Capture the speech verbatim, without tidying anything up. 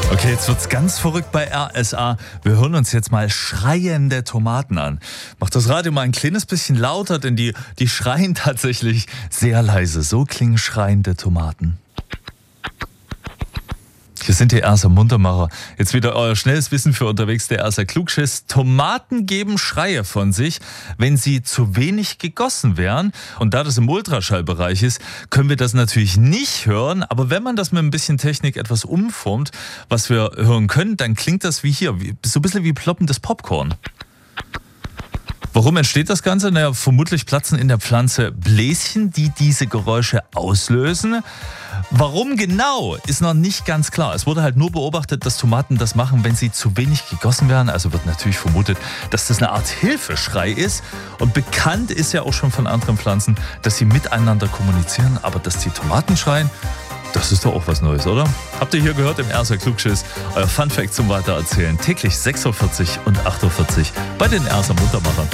Okay, jetzt wird's ganz verrückt bei R S A. Wir hören uns jetzt mal schreiende Tomaten an. Macht das Radio mal ein kleines bisschen lauter, denn die, die schreien tatsächlich sehr leise. So klingen schreiende Tomaten. Hier sind die Erser Muntermacher. Jetzt wieder euer schnelles Wissen für unterwegs, der Erser Klugschiss. Tomaten geben Schreie von sich, wenn sie zu wenig gegossen wären. Und da das im Ultraschallbereich ist, können wir das natürlich nicht hören. Aber wenn man das mit ein bisschen Technik etwas umformt, was wir hören können, dann klingt das wie hier, wie, so ein bisschen wie ploppendes Popcorn. Warum entsteht das Ganze? Naja, vermutlich platzen in der Pflanze Bläschen, die diese Geräusche auslösen. Warum genau, ist noch nicht ganz klar. Es wurde halt nur beobachtet, dass Tomaten das machen, wenn sie zu wenig gegossen werden. Also wird natürlich vermutet, dass das eine Art Hilfeschrei ist. Und bekannt ist ja auch schon von anderen Pflanzen, dass sie miteinander kommunizieren. Aber dass die Tomaten schreien, das ist doch auch was Neues, oder? Habt ihr hier gehört im Erser Klugschiss? Euer Funfact zum Weitererzählen. Täglich sechs Uhr vierzig und acht Uhr vierzig bei den Erser Muntermachern.